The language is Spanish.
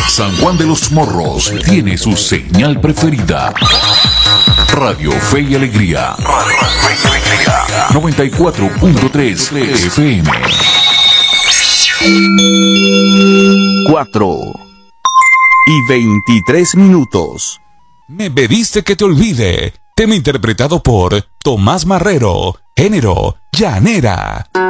San Juan de los Morros tiene su señal preferida. Radio Fe y Alegría. 94.3 FM. 4:23. Me pediste que te olvide. Tema interpretado por Tomás Marrero. Género: llanera.